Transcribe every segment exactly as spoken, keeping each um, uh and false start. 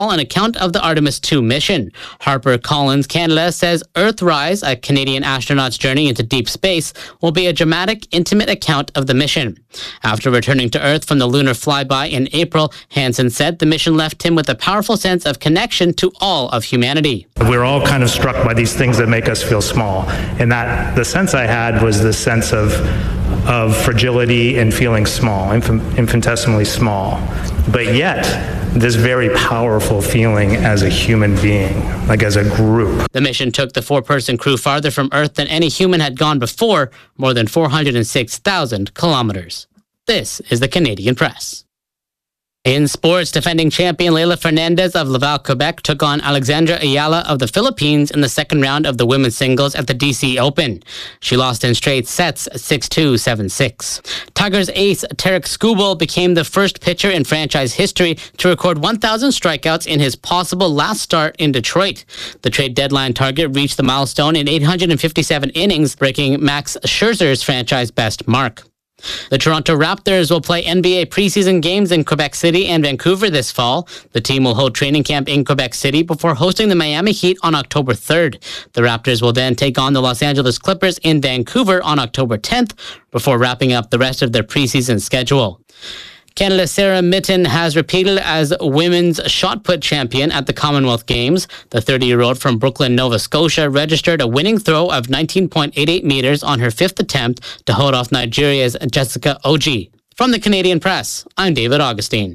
on account of the Artemis two mission. HarperCollins Canada says Earthrise, a Canadian astronaut's journey into deep space, will be a dramatic, intimate account of the mission. After returning to Earth from the lunar flyby in April, Hansen said the mission left him with a powerful sense of connection to all of humanity. We're all kind of struck by these things that make us feel small. And that the sense I had was this sense of of fragility and feeling small, infinitesimally small. But yet, this very powerful feeling as a human being, like as a group. The mission took the four-person crew farther from Earth than any human had gone before, more than four hundred six thousand kilometers. This is the Canadian Press. In sports, defending champion Leylah Fernandez of Laval, Quebec took on Alexandra Ayala of the Philippines in the second round of the women's singles at the D C Open. She lost in straight sets, six two, seven six. Tigers ace Tarek Skubal became the first pitcher in franchise history to record one thousand strikeouts in his possible last start in Detroit. The trade deadline target reached the milestone in eight hundred fifty-seven innings, breaking Max Scherzer's franchise best mark. The Toronto Raptors will play N B A preseason games in Quebec City and Vancouver this fall. The team will hold training camp in Quebec City before hosting the Miami Heat on October third. The Raptors will then take on the Los Angeles Clippers in Vancouver on October tenth before wrapping up the rest of their preseason schedule. Canada's Sarah Mitten has repeated as women's shot put champion at the Commonwealth Games. The thirty-year-old from Brooklyn, Nova Scotia, registered a winning throw of nineteen point eight eight meters on her fifth attempt to hold off Nigeria's Jessica Oji. From the Canadian Press, I'm David Augustine.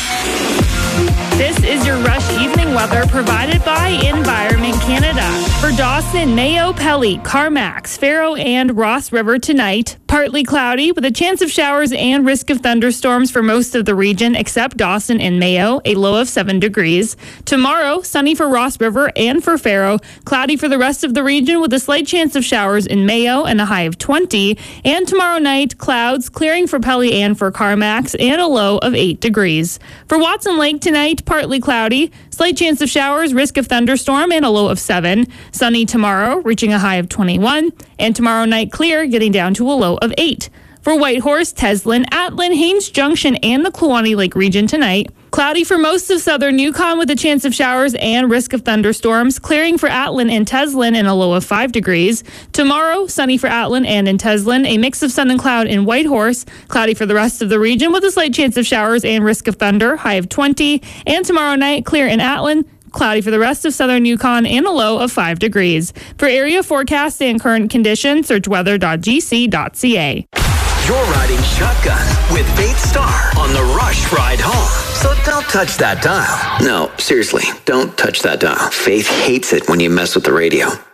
This is your Rush Evening weather provided by Environment Canada. For Dawson, Mayo, Pelly, Carmax, Faro, and Ross River tonight, partly cloudy with a chance of showers and risk of thunderstorms for most of the region except Dawson and Mayo, a low of seven degrees. Tomorrow, sunny for Ross River and for Faro, cloudy for the rest of the region with a slight chance of showers in Mayo and a high of twenty. And tomorrow night, clouds clearing for Pelly and for Carmax and a low of eight degrees. For Watson Lake tonight, partly cloudy, slight chance of showers, risk of thunderstorm, and a low of seven. Sunny tomorrow, reaching a high of twenty-one. And tomorrow night clear, getting down to a low of eight. For Whitehorse, Teslin, Atlin, Haines Junction, and the Kluane Lake region tonight, cloudy for most of southern Yukon with a chance of showers and risk of thunderstorms, clearing for Atlin and Teslin and a low of five degrees. Tomorrow, sunny for Atlin and in Teslin, a mix of sun and cloud in Whitehorse, cloudy for the rest of the region with a slight chance of showers and risk of thunder, high of twenty. And tomorrow night, clear in Atlin, cloudy for the rest of southern Yukon and a low of five degrees. For area forecast and current conditions, search weather dot g c dot c a. You're riding shotgun with Faith Star on the Rush Ride Home. So don't touch that dial. No, seriously, don't touch that dial. Faith hates it when you mess with the radio.